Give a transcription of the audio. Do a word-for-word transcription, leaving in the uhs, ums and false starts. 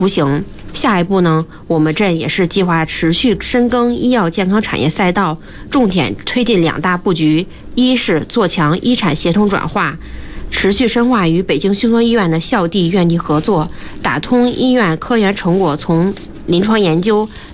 雏形。下一步呢，我们镇也是计划持续深耕医药健康产业赛道，重点推进两大布局：一是做强医产协同转化，持续深化与北京胸科医院的校地院地合作，打通医院科研成果从临床研究